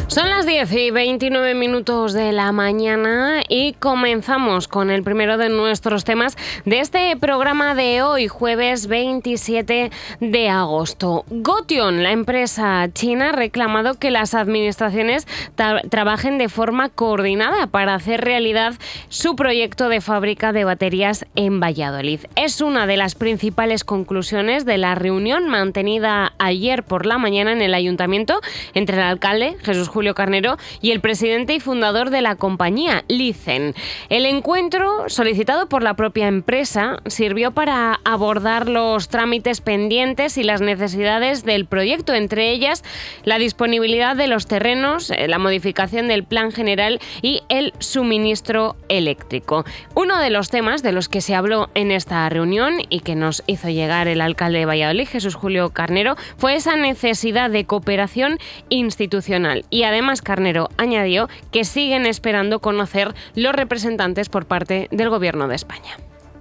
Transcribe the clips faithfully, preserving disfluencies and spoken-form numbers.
Son las diez y veintinueve minutos de la mañana y comenzamos con el primero de nuestros temas de este programa de hoy, jueves veintisiete de agosto. Gotion, la empresa china, ha reclamado que las administraciones tra- trabajen de forma coordinada para hacer realidad su proyecto de fábrica de baterías en Valladolid. Es una de las principales conclusiones de la reunión mantenida ayer por la mañana en el ayuntamiento entre el alcalde, Jesús Julio Carnero, y el presidente y fundador de la compañía, Licen. El encuentro, solicitado por la propia empresa, sirvió para abordar los trámites pendientes y las necesidades del proyecto, entre ellas la disponibilidad de los terrenos, la modificación del plan general y el suministro eléctrico. Uno de los temas de los que se habló en esta reunión y que nos hizo llegar el alcalde de Valladolid, Jesús Julio Carnero, fue esa necesidad de cooperación institucional. Y además Carnero añadió que siguen esperando conocer los representantes por parte del Gobierno de España.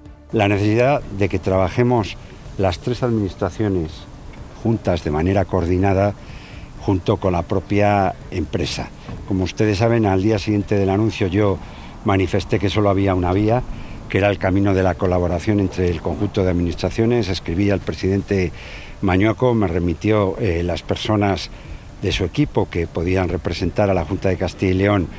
La necesidad de que trabajemos las tres administraciones juntas de manera coordinada junto con la propia empresa. Como ustedes saben, al día siguiente del anuncio yo manifesté que solo había una vía, que era el camino de la colaboración entre el conjunto de administraciones. Escribí al presidente Mañueco, me remitió eh, las personas de su equipo que podían representar a la Junta de Castilla y León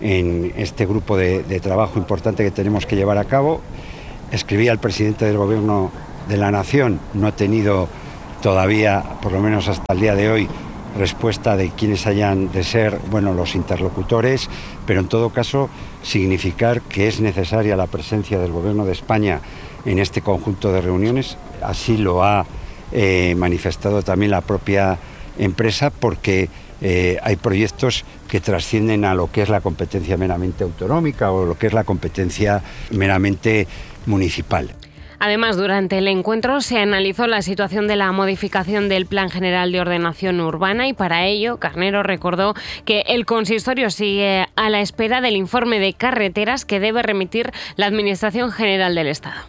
en este grupo de, de trabajo importante que tenemos que llevar a cabo. Escribí al presidente del Gobierno de la Nación, no he tenido todavía, por lo menos hasta el día de hoy, respuesta de quienes hayan de ser, bueno, los interlocutores, pero en todo caso significar que es necesaria la presencia del Gobierno de España en este conjunto de reuniones. Así lo ha eh, manifestado también la propia empresa, porque eh, hay proyectos que trascienden a lo que es la competencia meramente autonómica o lo que es la competencia meramente municipal. Además, durante el encuentro se analizó la situación de la modificación del Plan General de Ordenación Urbana y para ello Carnero recordó que el consistorio sigue a la espera del informe de carreteras que debe remitir la Administración General del Estado.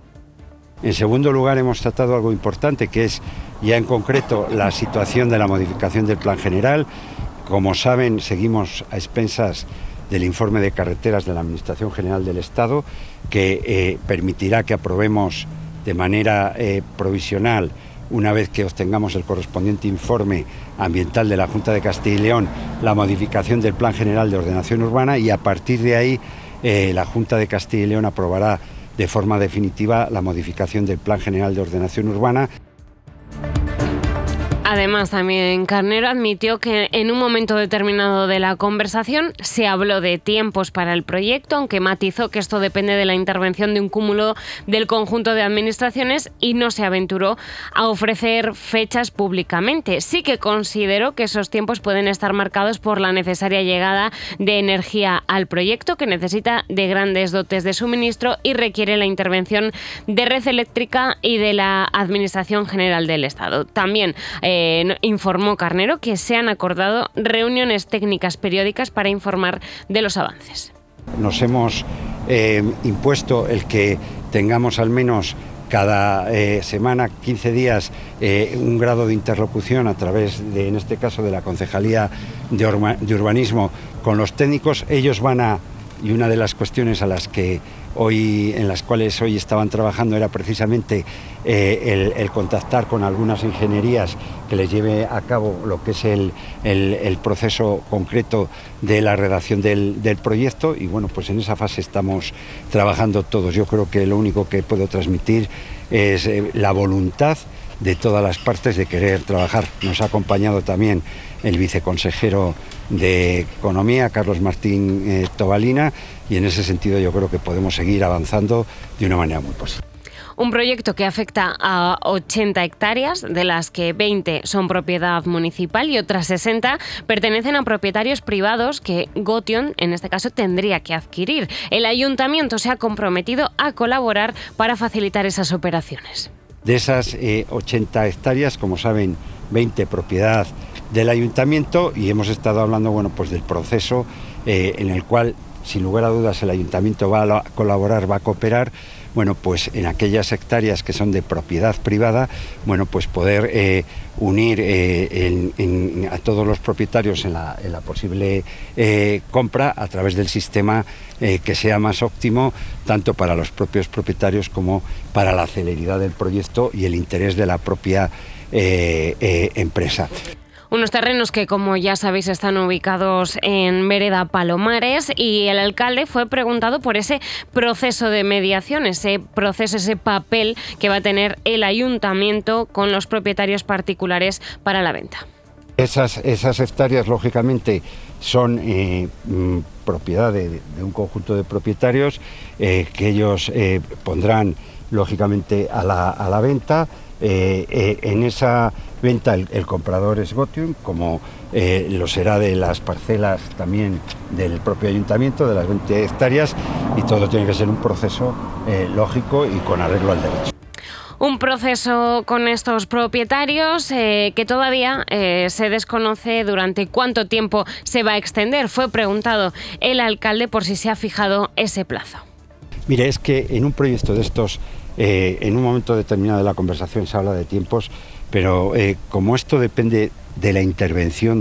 En segundo lugar, hemos tratado algo importante, que es ya en concreto la situación de la modificación del Plan General. Como saben, seguimos a expensas del informe de carreteras de la Administración General del Estado, que eh, permitirá que aprobemos de manera eh, provisional, una vez que obtengamos el correspondiente informe ambiental de la Junta de Castilla y León, la modificación del Plan General de Ordenación Urbana, y a partir de ahí eh, la Junta de Castilla y León aprobará de forma definitiva la modificación del Plan General de Ordenación Urbana. Además, también Carnero admitió que en un momento determinado de la conversación se habló de tiempos para el proyecto, aunque matizó que esto depende de la intervención de un cúmulo del conjunto de administraciones y no se aventuró a ofrecer fechas públicamente. Sí que consideró que esos tiempos pueden estar marcados por la necesaria llegada de energía al proyecto, que necesita de grandes dotes de suministro y requiere la intervención de Red Eléctrica y de la Administración General del Estado. También eh, Eh, informó Carnero que se han acordado reuniones técnicas periódicas para informar de los avances. Nos hemos eh, impuesto el que tengamos al menos cada eh, semana, quince días, eh, un grado de interlocución a través de, en este caso, de la Concejalía de, Urba, de Urbanismo con los técnicos. Ellos van a, y una de las cuestiones a las que hoy, en las cuales hoy estaban trabajando era precisamente eh, el, el contactar con algunas ingenierías que les lleve a cabo lo que es el, el, el proceso concreto de la redacción del, del proyecto, y bueno, pues en esa fase estamos trabajando todos. Yo creo que lo único que puedo transmitir es eh, la voluntad de todas las partes de querer trabajar. Nos ha acompañado también el viceconsejero de Economía, Carlos Martín eh, Tobalina, y en ese sentido yo creo que podemos seguir avanzando de una manera muy positiva. Un proyecto que afecta a ochenta hectáreas, de las que veinte son propiedad municipal y otras sesenta pertenecen a propietarios privados que Gotion, en este caso, tendría que adquirir. El ayuntamiento se ha comprometido a colaborar para facilitar esas operaciones. De esas eh, ochenta hectáreas, como saben, veinte propiedad del ayuntamiento, y hemos estado hablando, bueno, pues del proceso eh, en el cual, sin lugar a dudas, el ayuntamiento va a colaborar, va a cooperar. bueno, pues en aquellas hectáreas que son de propiedad privada, bueno, pues poder eh, unir eh, en, en, a todos los propietarios en la, en la posible eh, compra a través del sistema eh, que sea más óptimo, tanto para los propios propietarios como para la celeridad del proyecto y el interés de la propia eh, eh, empresa. Unos terrenos que, como ya sabéis, están ubicados en Vereda Palomares, y el alcalde fue preguntado por ese proceso de mediación, ese proceso, ese papel que va a tener el ayuntamiento con los propietarios particulares para la venta. Esas, esas hectáreas, lógicamente, son eh, mm, propiedad de, de un conjunto de propietarios eh, que ellos eh, pondrán, lógicamente, a la, a la venta. Eh, eh, en esa venta el, el comprador es Gotium, como eh, lo será de las parcelas también del propio ayuntamiento, de las veinte hectáreas, y todo tiene que ser un proceso eh, lógico y con arreglo al derecho. Un proceso con estos propietarios eh, que todavía eh, se desconoce durante cuánto tiempo se va a extender. Fue preguntado el alcalde por si se ha fijado ese plazo. Mire, es que en un proyecto de estos, eh, en un momento determinado de la conversación se habla de tiempos, pero eh, como esto depende de la intervención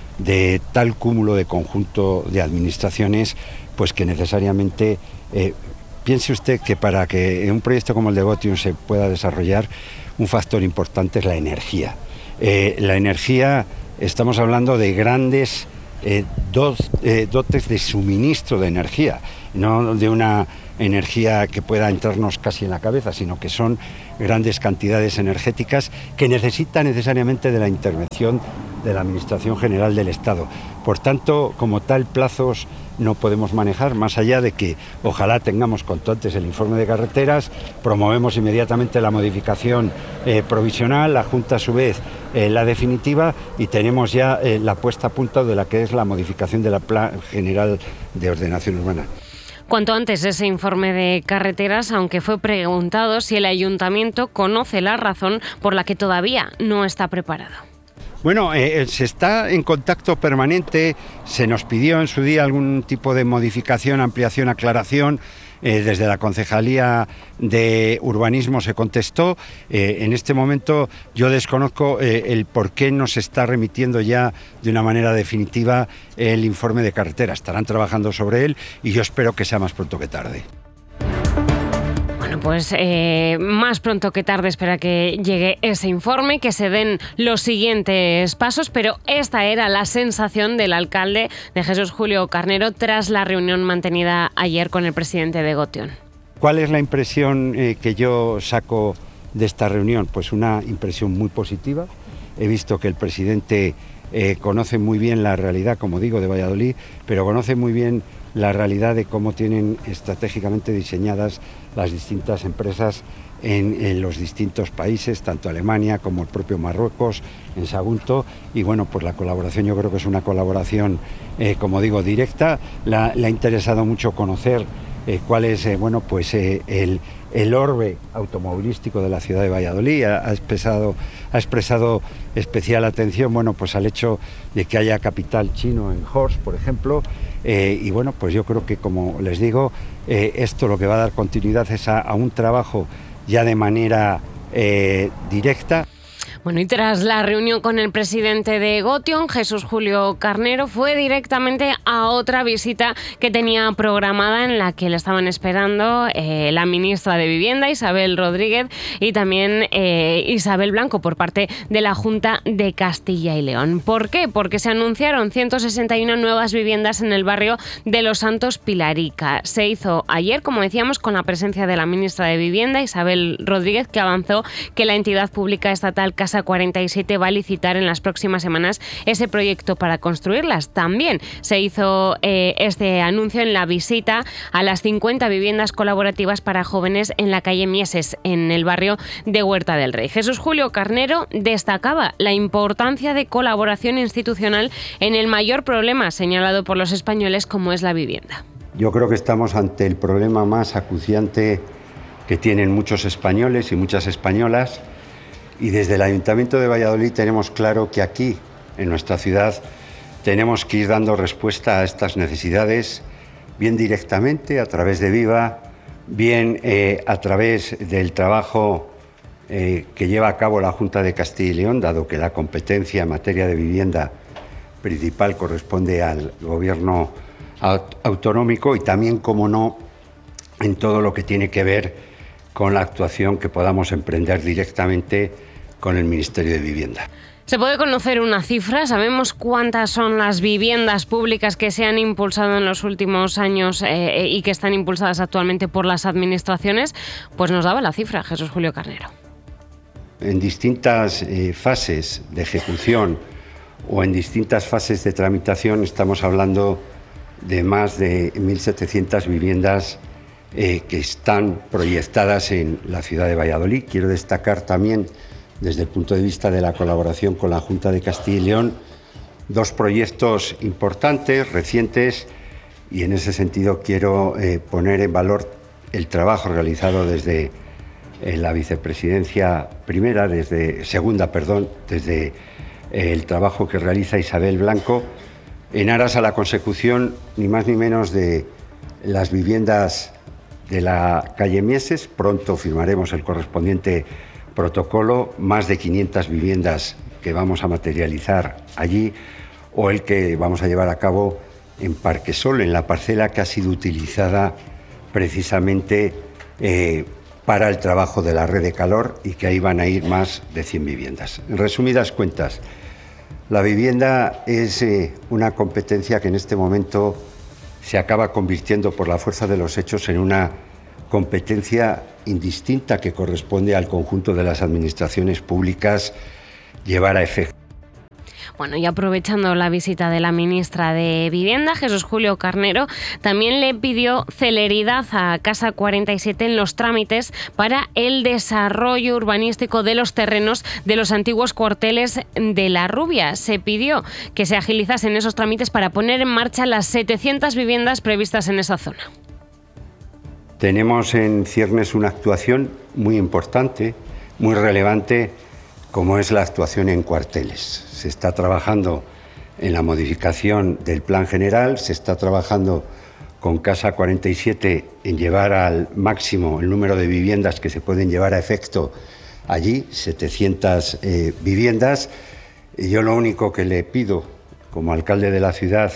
de tal cúmulo de conjunto de administraciones, pues que necesariamente, eh, piense usted que para que un proyecto como el de Gotium se pueda desarrollar, un factor importante es la energía. Eh, la energía, estamos hablando de grandes eh, dos, eh, dotes de suministro de energía, no de una energía que pueda entrarnos casi en la cabeza, sino que son grandes cantidades energéticas que necesitan necesariamente de la intervención de la Administración General del Estado. Por tanto, como tal, plazos no podemos manejar, más allá de que ojalá tengamos cuanto antes el informe de carreteras, promovemos inmediatamente la modificación eh, provisional, la Junta a su vez eh, la definitiva, y tenemos ya eh, la puesta a punto de la que es la modificación de la Plan General de Ordenación Urbana. Cuanto antes ese informe de carreteras, aunque fue preguntado si el ayuntamiento conoce la razón por la que todavía no está preparado. Bueno, eh, se está en contacto permanente, se nos pidió en su día algún tipo de modificación, ampliación, aclaración. Eh, desde la Concejalía de Urbanismo se contestó. Eh, en este momento yo desconozco eh, el por qué no se está remitiendo ya de una manera definitiva el informe de carretera. Estarán trabajando sobre él y yo espero que sea más pronto que tarde. Bueno, pues eh, más pronto que tarde espera que llegue ese informe, que se den los siguientes pasos, pero esta era la sensación del alcalde de Jesús Julio Carnero tras la reunión mantenida ayer con el presidente de Gotium. ¿Cuál es la impresión eh, que yo saco de esta reunión? Pues una impresión muy positiva. He visto que el presidente eh, conoce muy bien la realidad, como digo, de Valladolid, pero conoce muy bien la realidad de cómo tienen estratégicamente diseñadas las distintas empresas en, en los distintos países, tanto Alemania como el propio Marruecos, en Sagunto, y bueno, pues la colaboración yo creo que es una colaboración, eh, como digo, directa. La, le ha interesado mucho conocer eh, cuál es, eh, bueno, pues eh, el, el orbe automovilístico de la ciudad de Valladolid. Ha, ha expresado, ha expresado especial atención, bueno, pues al hecho de que haya capital chino en Horst, por ejemplo. Eh, y bueno, pues yo creo que, como les digo, eh, esto lo que va a dar continuidad es a, a un trabajo ya de manera eh, directa. Bueno, y tras la reunión con el presidente de Gotium, Jesús Julio Carnero fue directamente a otra visita que tenía programada, en la que le estaban esperando eh, la ministra de Vivienda, Isabel Rodríguez, y también eh, Isabel Blanco, por parte de la Junta de Castilla y León. ¿Por qué? Porque se anunciaron ciento sesenta y una nuevas viviendas en el barrio de Los Santos Pilarica. Se hizo ayer, como decíamos, con la presencia de la ministra de Vivienda, Isabel Rodríguez, que avanzó que la entidad pública estatal Casa cuarenta y siete va a licitar en las próximas semanas ese proyecto para construirlas. También se hizo eh, este anuncio en la visita a las cincuenta viviendas colaborativas para jóvenes en la calle Mieses, en el barrio de Huerta del Rey. Jesús Julio Carnero destacaba la importancia de colaboración institucional en el mayor problema señalado por los españoles, como es la vivienda. Yo creo que estamos ante el problema más acuciante que tienen muchos españoles y muchas españolas. Y desde el Ayuntamiento de Valladolid tenemos claro que aquí, en nuestra ciudad, tenemos que ir dando respuesta a estas necesidades, bien directamente a través de Viva, bien eh, a través del trabajo eh, que lleva a cabo la Junta de Castilla y León, dado que la competencia en materia de vivienda principal corresponde al Gobierno autonómico, y también, como no, en todo lo que tiene que ver con la actuación que podamos emprender directamente con el Ministerio de Vivienda. ¿Se puede conocer una cifra? ¿Sabemos cuántas son las viviendas públicas que se han impulsado en los últimos años eh, y que están impulsadas actualmente por las administraciones? Pues nos daba la cifra Jesús Julio Carnero. En distintas eh, fases de ejecución o en distintas fases de tramitación estamos hablando de más de mil setecientas viviendas eh, que están proyectadas en la ciudad de Valladolid. Quiero destacar también, desde el punto de vista de la colaboración con la Junta de Castilla y León, dos proyectos importantes, recientes, y en ese sentido quiero eh, poner en valor el trabajo realizado desde eh, la vicepresidencia primera, desde segunda, perdón, desde eh, el trabajo que realiza Isabel Blanco, en aras a la consecución, ni más ni menos, de las viviendas de la calle Mieses. Pronto firmaremos el correspondiente protocolo, más de quinientas viviendas que vamos a materializar allí, o el que vamos a llevar a cabo en Parquesol, en la parcela que ha sido utilizada precisamente eh, para el trabajo de la red de calor, y que ahí van a ir más de cien viviendas. En resumidas cuentas, la vivienda es eh, una competencia que en este momento se acaba convirtiendo, por la fuerza de los hechos, en una competencia indistinta que corresponde al conjunto de las administraciones públicas llevar a efecto. Bueno, y aprovechando la visita de la ministra de Vivienda, Jesús Julio Carnero, también le pidió celeridad a Casa cuarenta y siete en los trámites para el desarrollo urbanístico de los terrenos de los antiguos cuarteles de La Rubia. Se pidió que se agilizasen esos trámites para poner en marcha las setecientas viviendas previstas en esa zona. Tenemos en ciernes una actuación muy importante, muy relevante, como es la actuación en cuarteles. Se está trabajando en la modificación del plan general, se está trabajando con Casa cuarenta y siete en llevar al máximo el número de viviendas que se pueden llevar a efecto allí, setecientas eh, viviendas. Y yo lo único que le pido, como alcalde de la ciudad,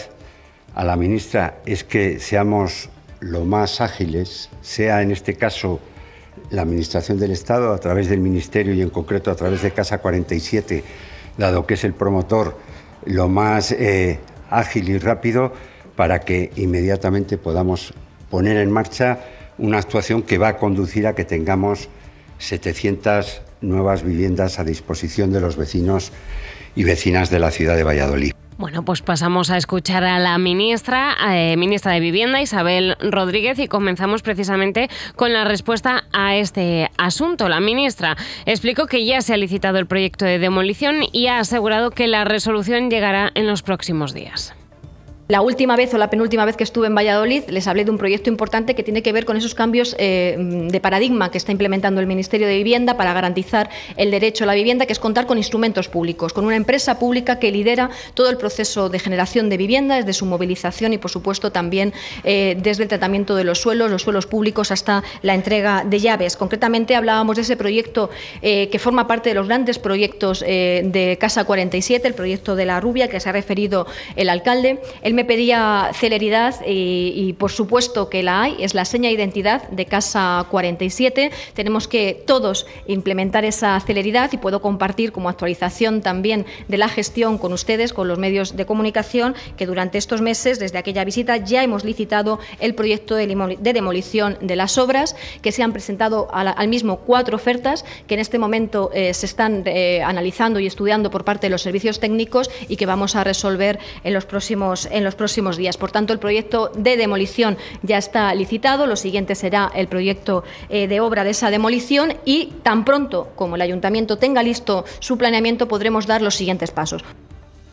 a la ministra, es que seamos lo más ágiles, sea en este caso la Administración del Estado, a través del Ministerio y en concreto a través de Casa cuarenta y siete, dado que es el promotor, lo más eh, ágil y rápido, para que inmediatamente podamos poner en marcha una actuación que va a conducir a que tengamos setecientas nuevas viviendas a disposición de los vecinos y vecinas de la ciudad de Valladolid. Bueno, pues pasamos a escuchar a la ministra, eh, ministra de Vivienda, Isabel Rodríguez, y comenzamos precisamente con la respuesta a este asunto. La ministra explicó que ya se ha licitado el proyecto de demolición y ha asegurado que la resolución llegará en los próximos días. La última vez o la penúltima vez que estuve en Valladolid les hablé de un proyecto importante que tiene que ver con esos cambios eh, de paradigma que está implementando el Ministerio de Vivienda para garantizar el derecho a la vivienda, que es contar con instrumentos públicos, con una empresa pública que lidera todo el proceso de generación de vivienda, desde su movilización y, por supuesto, también eh, desde el tratamiento de los suelos, los suelos públicos, hasta la entrega de llaves. Concretamente hablábamos de ese proyecto eh, que forma parte de los grandes proyectos eh, de Casa cuarenta y siete, el proyecto de La Rubia, que se ha referido el alcalde. El me pedía celeridad y, y, por supuesto, que la hay, es la seña de identidad de Casa cuarenta y siete. Tenemos que todos implementar esa celeridad, y puedo compartir como actualización también de la gestión con ustedes, con los medios de comunicación, que durante estos meses, desde aquella visita, ya hemos licitado el proyecto de demolición de las obras, que se han presentado al mismo cuatro ofertas, que en este momento eh, se están eh, analizando y estudiando por parte de los servicios técnicos, y que vamos a resolver en los próximos en los próximos días. Por tanto, el proyecto de demolición ya está licitado. Lo siguiente será el proyecto eh, de obra de esa demolición, y tan pronto como el Ayuntamiento tenga listo su planeamiento podremos dar los siguientes pasos.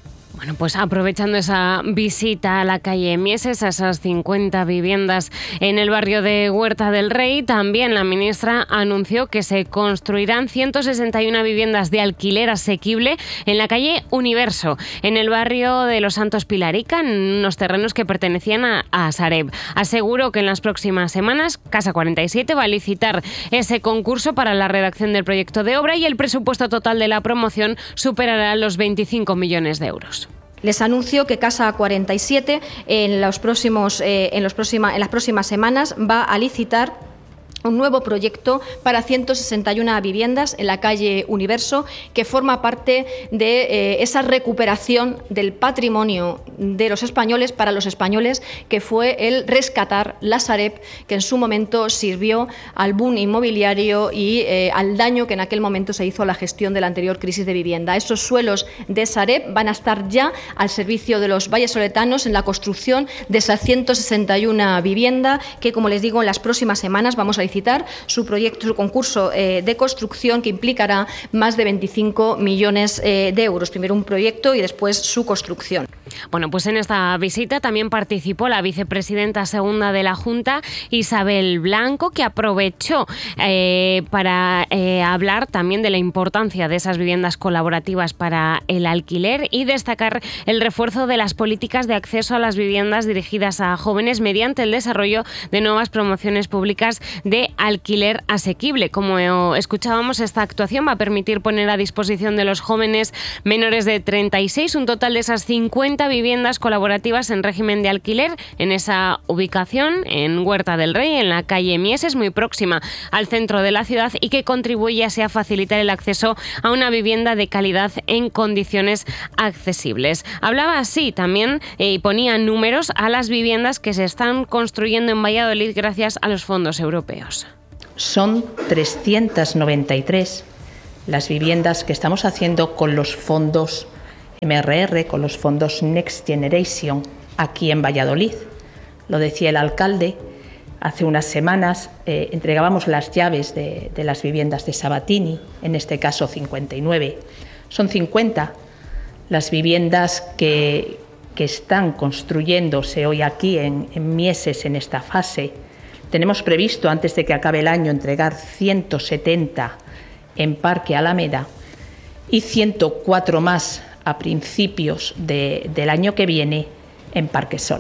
Bueno, pues aprovechando esa visita a la calle Mieses, a esas cincuenta viviendas en el barrio de Huerta del Rey, también la ministra anunció que se construirán ciento sesenta y una viviendas de alquiler asequible en la calle Universo, en el barrio de Los Santos Pilarica, en unos terrenos que pertenecían a, a Sareb. Aseguró que en las próximas semanas Casa cuarenta y siete va a licitar ese concurso para la redacción del proyecto de obra y el presupuesto total de la promoción superará los veinticinco millones de euros. Les anuncio que Casa cuarenta y siete en, los próximos, eh, en, los próxima, en las próximas semanas va a licitar un nuevo proyecto para ciento sesenta y una viviendas en la calle Universo, que forma parte de eh, esa recuperación del patrimonio de los españoles para los españoles, que fue el rescatar la Sareb, que en su momento sirvió al boom inmobiliario y eh, al daño que en aquel momento se hizo a la gestión de la anterior crisis de vivienda. Esos suelos de Sareb van a estar ya al servicio de los vallesoletanos en la construcción de esas ciento sesenta y una viviendas que, como les digo, en las próximas semanas vamos a licitar su proyecto, su concurso eh, de construcción, que implicará más de veinticinco millones eh, de euros. Primero un proyecto y después su construcción. Bueno, pues en esta visita también participó la vicepresidenta segunda de la Junta, Isabel Blanco, que aprovechó eh, para eh, hablar también de la importancia de esas viviendas colaborativas para el alquiler y destacar el refuerzo de las políticas de acceso a las viviendas dirigidas a jóvenes mediante el desarrollo de nuevas promociones públicas de alquiler asequible. Como escuchábamos, esta actuación va a permitir poner a disposición de los jóvenes menores de treinta y seis un total de esas cincuenta viviendas colaborativas en régimen de alquiler en esa ubicación, en Huerta del Rey, en la calle Mieses, muy próxima al centro de la ciudad, y que contribuye así a facilitar el acceso a una vivienda de calidad en condiciones accesibles. Hablaba así también eh, y ponía números a las viviendas que se están construyendo en Valladolid gracias a los fondos europeos. Son trescientas noventa y tres las viviendas que estamos haciendo con los fondos M R R, con los fondos Next Generation, aquí en Valladolid. Lo decía el alcalde, hace unas semanas eh, entregábamos las llaves de, de las viviendas de Sabatini, en este caso cincuenta y nueve. Son cincuenta las viviendas que, que están construyéndose hoy aquí en, en Mieses en esta fase. Tenemos previsto, antes de que acabe el año, entregar ciento setenta en Parque Alameda y ciento cuatro más a principios de, del año que viene en Parque Sol.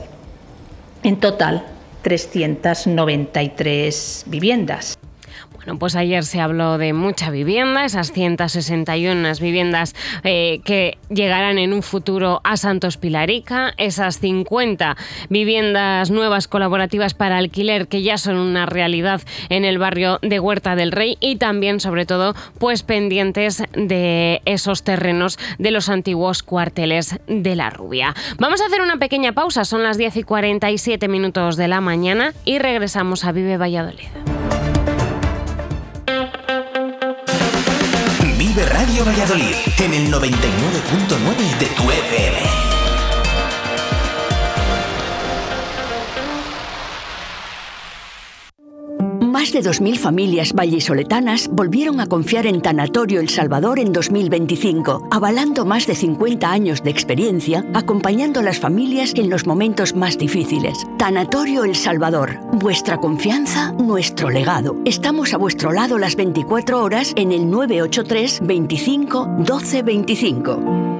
En total, trescientas noventa y tres viviendas. Bueno, pues ayer se habló de mucha vivienda, esas ciento sesenta y una viviendas eh, que llegarán en un futuro a Santos Pilarica, esas cincuenta viviendas nuevas colaborativas para alquiler que ya son una realidad en el barrio de Huerta del Rey, y también, sobre todo, pues pendientes de esos terrenos de los antiguos cuarteles de la Rubia. Vamos a hacer una pequeña pausa, son las diez y cuarenta y siete minutos de la mañana y regresamos a Vive Valladolid. Vive Radio Valladolid en el noventa y nueve punto nueve de tu F M. Más de dos mil familias vallisoletanas volvieron a confiar en Tanatorio El Salvador en dos mil veinticinco, avalando más de cincuenta años de experiencia, acompañando a las familias en los momentos más difíciles. Tanatorio El Salvador, vuestra confianza, nuestro legado. Estamos a vuestro lado las veinticuatro horas en el nueve ocho tres, veinticinco, doce veinticinco.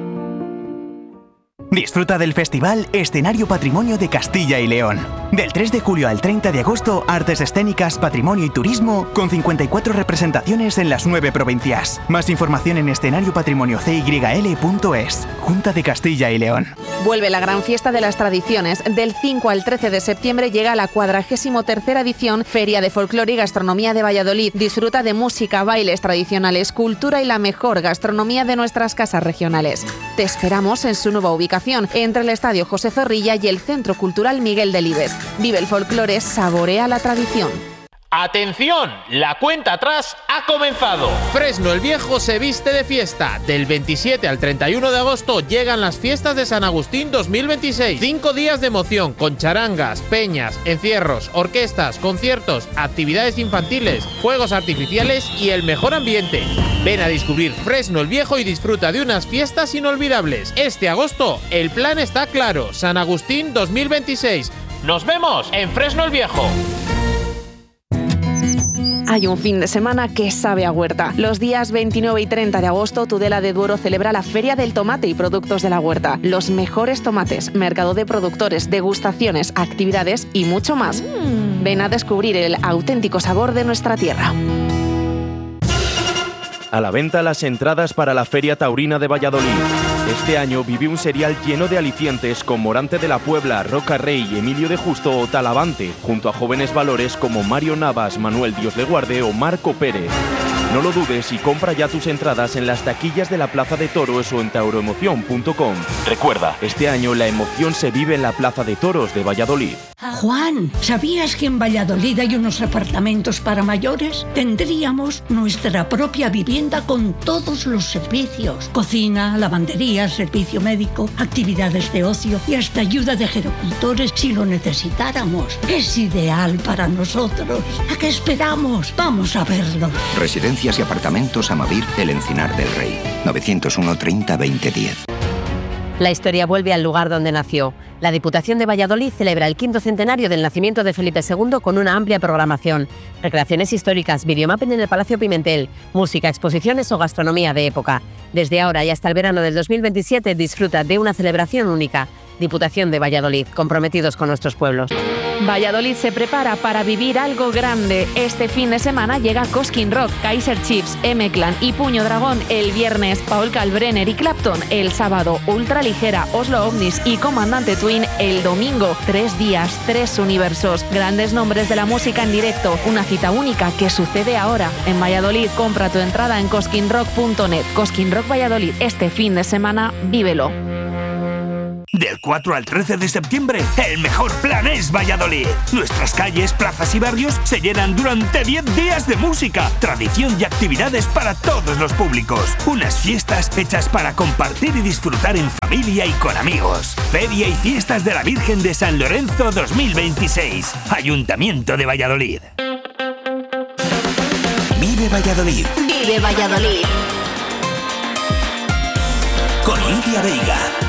Disfruta del Festival Escenario Patrimonio de Castilla y León. Del tres de julio al treinta de agosto, artes escénicas, patrimonio y turismo, con cincuenta y cuatro representaciones en las nueve provincias. Más información en escenario patrimonio c y l punto es. Junta de Castilla y León. Vuelve la gran fiesta de las tradiciones. Del cinco al trece de septiembre llega la cuadragésimo tercera edición Feria de Folclore y Gastronomía de Valladolid. Disfruta de música, bailes tradicionales, cultura y la mejor gastronomía de nuestras casas regionales. Te esperamos en su nueva ubicación, entre el Estadio José Zorrilla y el Centro Cultural Miguel Delibes. Vive el folclore, saborea la tradición. ¡Atención! La cuenta atrás ha comenzado. Fresno el Viejo se viste de fiesta. Del veintisiete al treinta y uno de agosto llegan las fiestas de San Agustín dos mil veintiséis. Cinco días de emoción con charangas, peñas, encierros, orquestas, conciertos, actividades infantiles, fuegos artificiales y el mejor ambiente. Ven a descubrir Fresno el Viejo y disfruta de unas fiestas inolvidables. Este agosto el plan está claro. San Agustín dos mil veintiséis. ¡Nos vemos en Fresno el Viejo! Hay un fin de semana que sabe a huerta. Los días veintinueve y treinta de agosto, Tudela de Duero celebra la Feria del Tomate y Productos de la Huerta. Los mejores tomates, mercado de productores, degustaciones, actividades y mucho más. Mm. Ven a descubrir el auténtico sabor de nuestra tierra. A la venta las entradas para la Feria Taurina de Valladolid. Este año vive un serial lleno de alicientes con Morante de la Puebla, Roca Rey, Emilio de Justo o Talavante, junto a jóvenes valores como Mario Navas, Manuel Dios le guarde o Marco Pérez. No lo dudes y compra ya tus entradas en las taquillas de la Plaza de Toros o en tauroemoción punto com. Recuerda, este año la emoción se vive en la Plaza de Toros de Valladolid. Juan, ¿sabías que en Valladolid hay unos apartamentos para mayores? Tendríamos nuestra propia vivienda con todos los servicios: cocina, lavandería, servicio médico, actividades de ocio y hasta ayuda de gerocultores si lo necesitáramos. Es ideal para nosotros. ¿A qué esperamos? Vamos a verlo. Residencias y apartamentos Amavir, El Encinar del Rey. novecientos uno treinta veinte diez. La historia vuelve al lugar donde nació. La Diputación de Valladolid celebra el quinto centenario del nacimiento de Felipe segundo con una amplia programación. Recreaciones históricas, videomapping en el Palacio Pimentel, música, exposiciones o gastronomía de época. Desde ahora y hasta el verano del dos mil veintisiete disfruta de una celebración única. Diputación de Valladolid, comprometidos con nuestros pueblos. Valladolid se prepara para vivir algo grande. Este fin de semana llega Cosquín Rock, Kaiser Chiefs, M-Clan y Puño Dragón el viernes, Paul Kalbrenner y Clapton el sábado, Ultraligera, Oslo Ovnis y Comandante Twin el domingo. Tres días, tres universos, grandes nombres de la música en directo, una cita única que sucede ahora en Valladolid. Compra tu entrada en cosquín rock punto net. Cosquín Rock Valladolid, este fin de semana, vívelo. Del cuatro al trece de septiembre, el mejor plan es Valladolid. Nuestras calles, plazas y barrios se llenan durante diez días de música, tradición y actividades para todos los públicos. Unas fiestas hechas para compartir y disfrutar en familia y con amigos. Feria y fiestas de la Virgen de San Lorenzo dos mil veintiséis. Ayuntamiento de Valladolid. Vive Valladolid. Vive Valladolid. Con Lidia Veiga.